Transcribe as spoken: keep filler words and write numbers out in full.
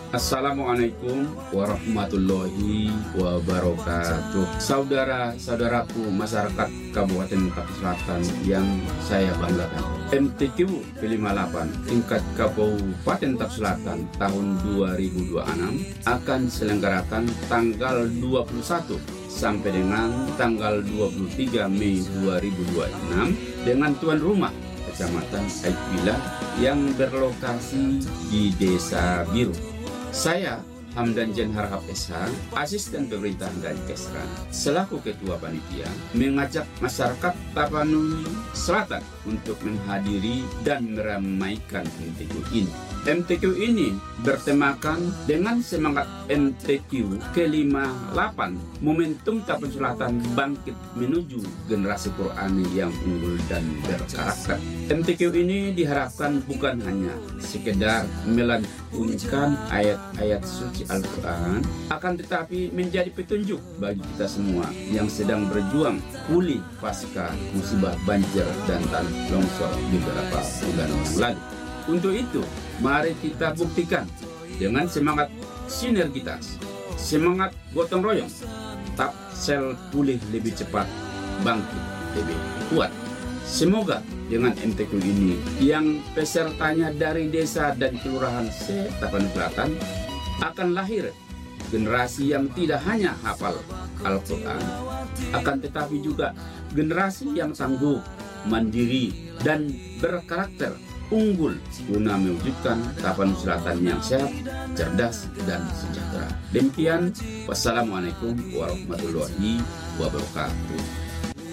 Assalamualaikum warahmatullahi wabarakatuh. Saudara-saudaraku masyarakat Kabupaten Tapis Selatan yang saya banggakan, M T Q P lima puluh delapan tingkat Kabupaten Tapis Selatan tahun dua ribu dua puluh enam akan diselenggarakan tanggal dua puluh satu sampai dengan tanggal dua puluh tiga Mei dua ribu dua puluh enam dengan tuan rumah Kecamatan Aikbila yang berlokasi di Desa Biru. Saya Hamdan Jen Harhab S H, Asisten Pemerintahan dan Kesran, selaku Ketua Panitia, mengajak masyarakat Tapanuli Selatan untuk menghadiri dan meramaikan M T Q ini. M T Q ini bertemakan dengan semangat M T Q ke lima puluh delapan, momentum Tapis Selatan bangkit menuju generasi Qurani yang unggul dan berkarakter. M T Q ini diharapkan bukan hanya sekedar melantunkan ayat-ayat suci Al-Quran, akan tetapi menjadi petunjuk bagi kita semua yang sedang berjuang pulih pasca musibah banjir dan tanah longsor beberapa bulan yang lalu. Untuk itu, mari kita buktikan dengan semangat sinergitas, semangat gotong royong, Tapsel pulih lebih cepat, bangkit lebih kuat. Semoga dengan M T Q ini yang pesertanya dari desa dan kelurahan se-Tapanuli Selatan akan lahir generasi yang tidak hanya hafal Al-Quran, akan tetapi juga generasi yang tangguh, mandiri, dan berkarakter unggul guna mewujudkan Tapanuli Selatan yang sehat, cerdas, dan sejahtera. Demikian, wassalamualaikum warahmatullahi wabarakatuh.